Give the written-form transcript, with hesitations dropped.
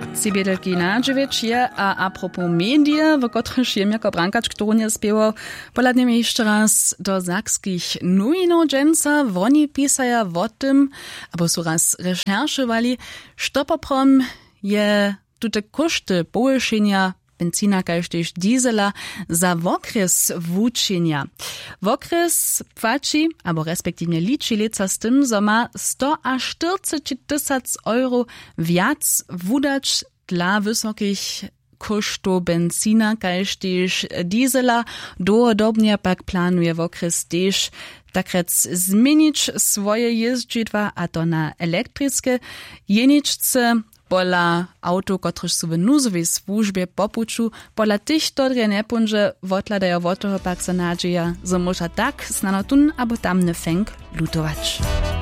Cibiedelki Nadževič je a apropos medie, w których je jako brankač ktorunje spiewał, poladniem jeszcze raz do zakskich nowinów dżęca, oni pisaja o tym, albo su raz recheršowali, što poprom je tute koszty połyszenia benzina kaž tež diesela za okres wučenja. Okres płaci, albo respektívne liči leca s tym, zo ma 140 000 € viac wudać dla wysokich kosztów benzina kaž tež diesela. Długodobnie pak planuje okres tež takrec zmienić swoje jeździdła, a to na elektryczne jeničce, pola auto, kotrež su w nuzowej służbie popuču, pola tych, które nie punže odladają od toho pak sa nadžeja, zo moža tak snano tun, abo tam ne feng lutować.